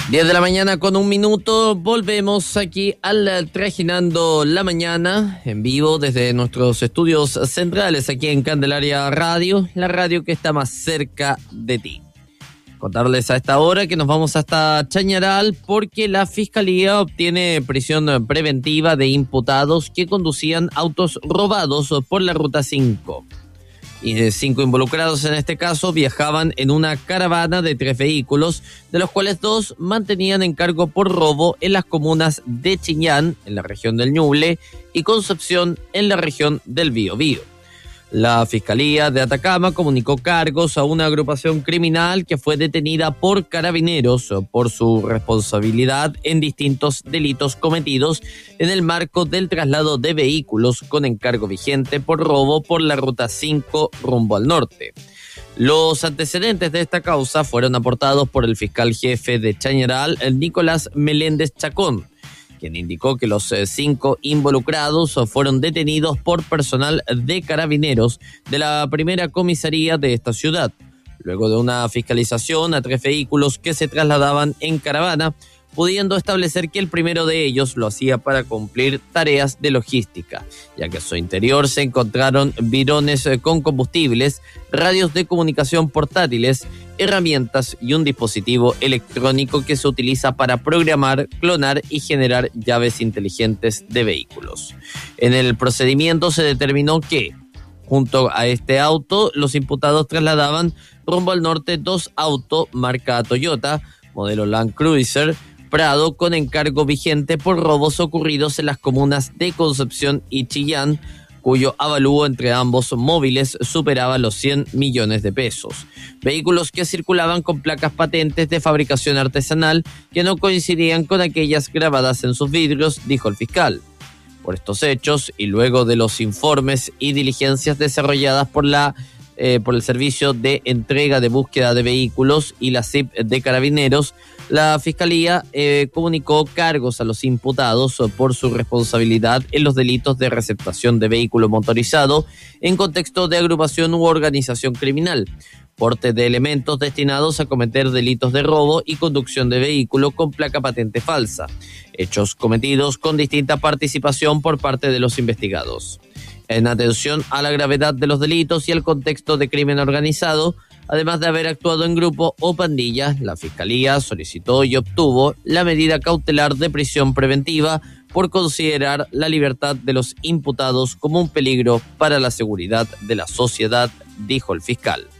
10 de la mañana con 1 minuto, volvemos aquí al Trajinando la Mañana, en vivo desde nuestros estudios centrales aquí en Candelaria Radio, la radio que está más cerca de ti. Contarles a esta hora que nos vamos hasta Chañaral porque la Fiscalía obtiene prisión preventiva de imputados que conducían autos robados por la Ruta 5. Y 5 involucrados en este caso viajaban en una caravana de 3 vehículos, de los cuales 2 mantenían encargo por robo en las comunas de Chillán, en la región del Ñuble, y Concepción, en la región del Biobío. La Fiscalía de Atacama comunicó cargos a una agrupación criminal que fue detenida por carabineros por su responsabilidad en distintos delitos cometidos en el marco del traslado de vehículos con encargo vigente por robo por la Ruta 5 rumbo al norte. Los antecedentes de esta causa fueron aportados por el fiscal jefe de Chañaral, Nicolás Meléndez Chacón, quien indicó que los 5 involucrados fueron detenidos por personal de carabineros de la primera comisaría de esta ciudad, luego de una fiscalización a 3 vehículos que se trasladaban en caravana, pudiendo establecer que el primero de ellos lo hacía para cumplir tareas de logística, ya que en su interior se encontraron bidones con combustibles, radios de comunicación portátiles, herramientas y un dispositivo electrónico que se utiliza para programar, clonar y generar llaves inteligentes de vehículos. En el procedimiento se determinó que, junto a este auto, los imputados trasladaban rumbo al norte 2 autos marca Toyota, modelo Land Cruiser, Prado, con encargo vigente por robos ocurridos en las comunas de Concepción y Chillán, cuyo avalúo entre ambos móviles superaba los 100 millones de pesos. Vehículos que circulaban con placas patentes de fabricación artesanal que no coincidían con aquellas grabadas en sus vidrios, dijo el fiscal. Por estos hechos, y luego de los informes y diligencias desarrolladas por el Servicio de Entrega de Búsqueda de Vehículos y la CIP de Carabineros, la Fiscalía comunicó cargos a los imputados por su responsabilidad en los delitos de receptación de vehículo motorizado en contexto de agrupación u organización criminal, porte de elementos destinados a cometer delitos de robo y conducción de vehículo con placa patente falsa, hechos cometidos con distinta participación por parte de los investigados. En atención a la gravedad de los delitos y el contexto de crimen organizado, además de haber actuado en grupo o pandilla, la Fiscalía solicitó y obtuvo la medida cautelar de prisión preventiva por considerar la libertad de los imputados como un peligro para la seguridad de la sociedad, dijo el fiscal.